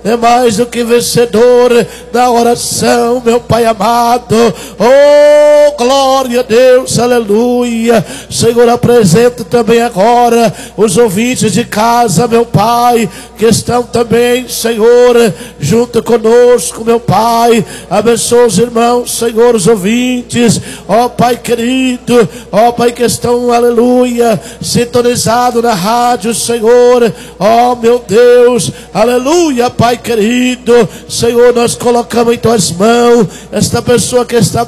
é mais do que vencedor na oração, meu Pai amado. Oh, glória a Deus, aleluia. Senhor, apresento também agora os ouvintes de casa, meu Pai, que estão também, Senhor, junto conosco, meu Pai. Abençoa os irmãos, Senhor, os ouvintes, ó Pai querido, ó Pai, que estão, aleluia, sintonizados na rádio, Senhor, ó meu Deus, aleluia, Pai querido. Senhor, nós colocamos em tuas mãos esta pessoa que está